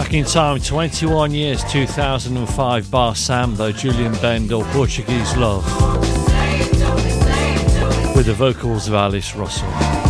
back in time, 21 years, 2005, Bar Samba, Julian Bendel, Portuguese Love, with the vocals of Alice Russell.